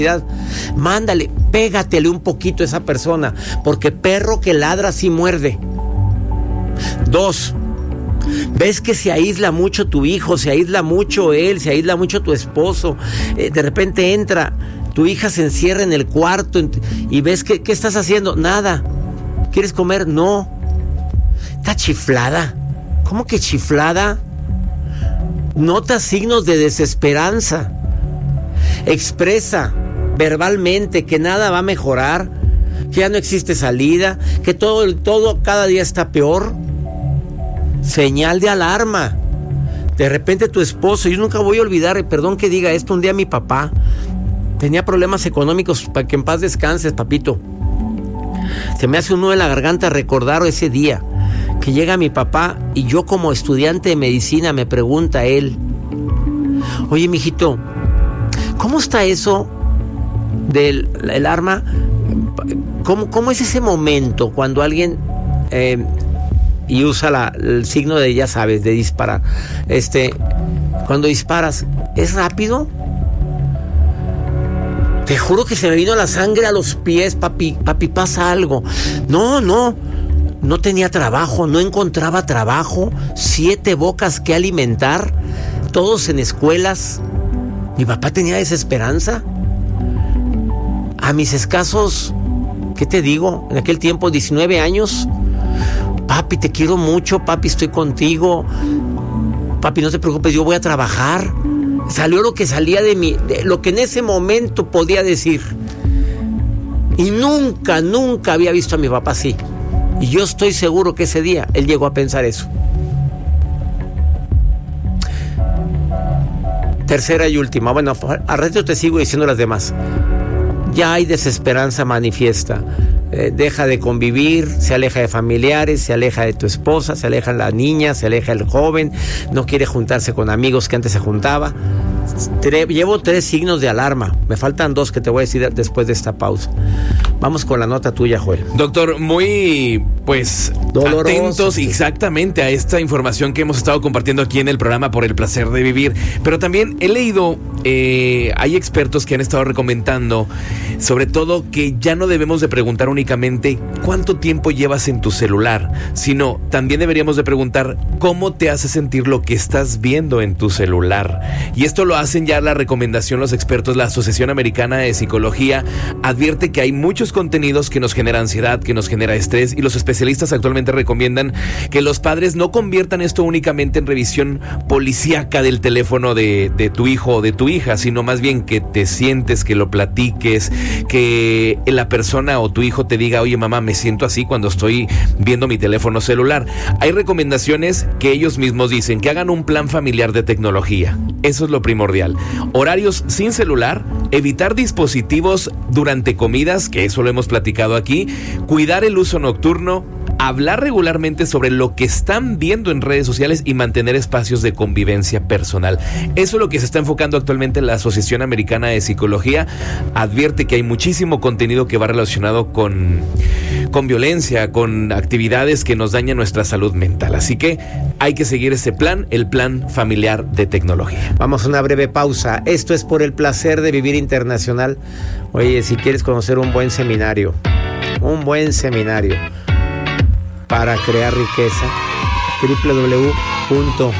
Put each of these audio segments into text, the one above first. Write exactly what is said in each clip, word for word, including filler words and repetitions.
Mándale, pégatele un poquito a esa persona, porque perro que ladra sí muerde. Dos, ves que se aísla mucho tu hijo, se aísla mucho él, se aísla mucho tu esposo. Eh, de repente entra, tu hija se encierra en el cuarto y ves que, ¿qué estás haciendo? Nada. ¿Quieres comer? No. Está chiflada. ¿Cómo que chiflada? Nota signos de desesperanza. Expresa verbalmente que nada va a mejorar, que ya no existe salida, que todo, todo cada día está peor. Señal de alarma. De repente tu esposo, yo nunca voy a olvidar, perdón que diga esto, un día mi papá tenía problemas económicos, para que en paz descanses, papito. Se me hace un nudo en la garganta recordar ese día que llega mi papá y yo como estudiante de medicina me pregunta él: oye, mijito, ¿cómo está eso del el arma? ¿Cómo, cómo es ese momento cuando alguien eh, y usa la, el signo de, ya sabes, de disparar? Este, cuando disparas, ¿es rápido? Te juro que se me vino la sangre a los pies, papi. Papi, pasa algo. No, no. No tenía trabajo, no encontraba trabajo. Siete bocas que alimentar. Todos en escuelas. Mi papá tenía desesperanza. A mis escasos, ¿qué te digo? En aquel tiempo, diecinueve años. Papi, te quiero mucho. Papi, estoy contigo. Papi, no te preocupes, yo voy a trabajar. Salió lo que salía de mí, de lo que en ese momento podía decir. Y nunca, nunca había visto a mi papá así. Y yo estoy seguro que ese día él llegó a pensar eso. Tercera y última. Bueno, al resto te sigo diciendo las demás. Ya hay desesperanza manifiesta. Eh, deja de convivir, se aleja de familiares, se aleja de tu esposa, se aleja la niña, se aleja el joven, no quiere juntarse con amigos que antes se juntaba. Tre- llevo tres signos de alarma, me faltan dos que te voy a decir después de esta pausa. Vamos con la nota tuya, Joel. Doctor, muy pues doloroso, atentos sí. Exactamente a esta información que hemos estado compartiendo aquí en el programa Por el Placer de Vivir. Pero también he leído, eh, hay expertos que han estado recomendando, sobre todo, que ya no debemos de preguntar únicamente cuánto tiempo llevas en tu celular, sino también deberíamos de preguntar cómo te hace sentir lo que estás viendo en tu celular. Y esto lo hacen ya la recomendación los expertos. La Asociación Americana de Psicología advierte que hay muchos contenidos que nos genera ansiedad, que nos genera estrés, y los especialistas actualmente recomiendan que los padres no conviertan esto únicamente en revisión policíaca del teléfono de, de tu hijo o de tu hija, sino más bien que te sientes, que lo platiques, que la persona o tu hijo te diga: oye, mamá, me siento así cuando estoy viendo mi teléfono celular. Hay recomendaciones que ellos mismos dicen: que hagan un plan familiar de tecnología. Eso es lo primordial. Horarios sin celular, evitar dispositivos durante comidas, que eso lo hemos platicado aquí, cuidar el uso nocturno, hablar regularmente sobre lo que están viendo en redes sociales y mantener espacios de convivencia personal. Eso es lo que se está enfocando actualmente en la Asociación Americana de Psicología. Advierte que hay muchísimo contenido que va relacionado con, con violencia, con actividades que nos dañan nuestra salud mental. Así que hay que seguir ese plan, el plan familiar de tecnología. Vamos a una breve pausa. Esto es Por el Placer de Vivir Internacional. Oye, si quieres conocer un buen seminario, un buen seminario para crear riqueza, doble u doble u doble u punto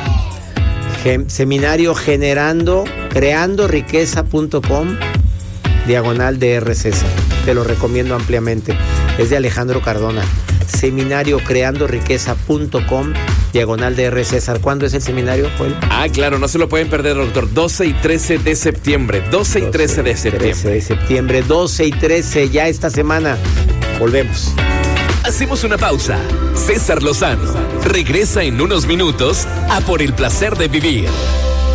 seminario generando creando riqueza punto com diagonal D R César. Te lo recomiendo ampliamente. Es de Alejandro Cardona. Seminario creando riqueza punto com diagonal D R César. ¿Cuándo es el seminario, Joel? Ah, claro, no se lo pueden perder, doctor. doce y trece de septiembre. doce y trece de septiembre. trece de septiembre, doce y trece, ya esta semana. Volvemos. Hacemos una pausa. César Lozano regresa en unos minutos a Por el Placer de Vivir.